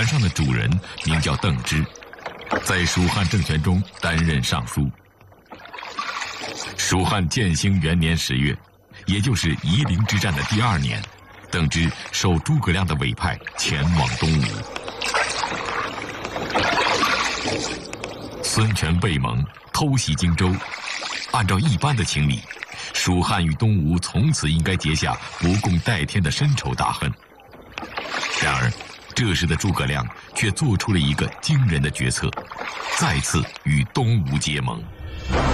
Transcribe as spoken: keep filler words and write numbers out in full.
船上的主人名叫邓芝，在蜀汉政权中担任尚书。蜀汉建兴元年十月，也就是夷陵之战的第二年，邓芝受诸葛亮的委派前往东吴。孙权背盟，偷袭荆州。按照一般的情理，蜀汉与东吴从此应该结下不共戴天的深仇大恨。然而，这时的诸葛亮却做出了一个惊人的决策，再次与东吴结盟。